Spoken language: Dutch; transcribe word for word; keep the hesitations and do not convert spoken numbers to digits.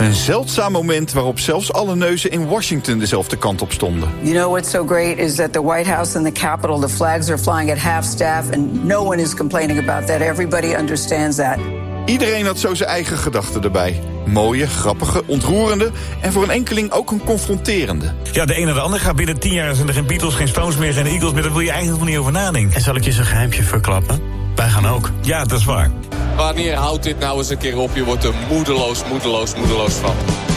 Een zeldzaam moment waarop zelfs alle neuzen in Washington dezelfde kant op stonden. You know what's so great is that the White House and the Capitol, the flags are flying at half staff and no one is complaining about that. Everybody understands that. Iedereen had zo zijn eigen gedachten erbij. Mooie, grappige, ontroerende en voor een enkeling ook een confronterende. Ja, de een naar de ander gaat binnen tien jaar zijn er geen Beatles, geen Stones meer, geen Eagles meer. Daar wil je eigenlijk nog niet over nadenken. En zal ik je zo'n geheimje verklappen? Wij gaan ook. Ja, dat is waar. Wanneer houdt dit nou eens een keer op? Je wordt er moedeloos, moedeloos, moedeloos van.